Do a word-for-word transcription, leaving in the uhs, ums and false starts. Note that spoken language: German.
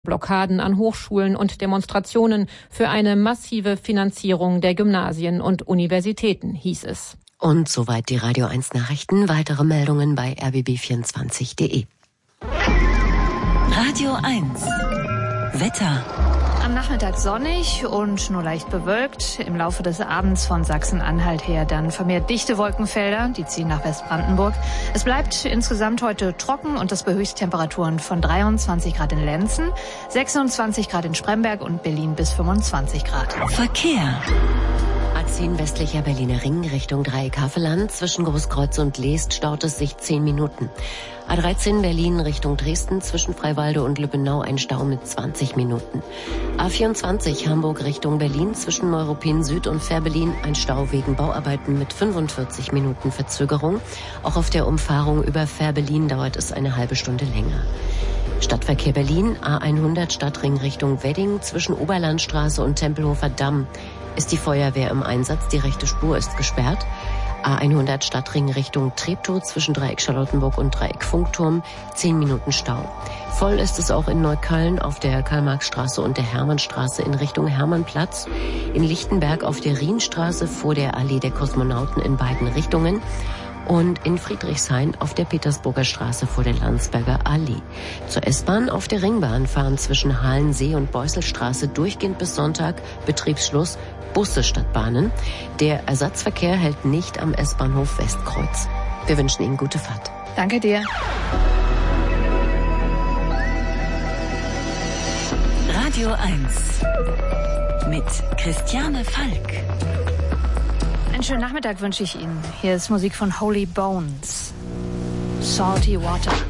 Blockaden an Hochschulen und Demonstrationen für eine massive Finanzierung der Gymnasien und Universitäten, hieß es. Und soweit die Radio eins Nachrichten. Weitere Meldungen bei r b b vierundzwanzig punkt de. Radio eins Wetter. Am Nachmittag sonnig und nur leicht bewölkt. Im Laufe des Abends von Sachsen-Anhalt her dann vermehrt dichte Wolkenfelder, die ziehen nach Westbrandenburg. Es bleibt insgesamt heute trocken und das bei Höchsttemperaturen von dreiundzwanzig Grad in Lenzen, sechsundzwanzig Grad in Spremberg und Berlin bis fünfundzwanzig Grad. Verkehr. A zehn westlicher Berliner Ring Richtung Dreieck Havelland. Zwischen Großkreuz und Leest staut es sich zehn Minuten. A dreizehn Berlin Richtung Dresden. Zwischen Freiwalde und Lübbenau ein Stau mit zwanzig Minuten. A vierundzwanzig Hamburg Richtung Berlin. Zwischen Neuruppin Süd und Fährberlin ein Stau wegen Bauarbeiten mit fünfundvierzig Minuten Verzögerung. Auch auf der Umfahrung über Fährberlin dauert es eine halbe Stunde länger. Stadtverkehr Berlin, A hundert Stadtring Richtung Wedding. Zwischen Oberlandstraße und Tempelhofer Damm ist die Feuerwehr im Einsatz. Die rechte Spur ist gesperrt. A hundert Stadtring Richtung Treptow zwischen Dreieck Charlottenburg und Dreieck Funkturm. zehn Minuten Stau. Voll ist es auch in Neukölln auf der Karl-Marx-Straße und der Hermannstraße in Richtung Hermannplatz. In Lichtenberg auf der Rienstraße vor der Allee der Kosmonauten in beiden Richtungen. Und in Friedrichshain auf der Petersburger Straße vor der Landsberger Allee. Zur S-Bahn auf der Ringbahn fahren zwischen Halensee und Beusselstraße durchgehend bis Sonntag, Betriebsschluss, Busse statt Bahnen. Der Ersatzverkehr hält nicht am S-Bahnhof Westkreuz. Wir wünschen Ihnen gute Fahrt. Danke dir. Radio eins mit Christiane Falk. Einen schönen Nachmittag wünsche ich Ihnen. Hier ist Musik von Holy Bones. Salty Water.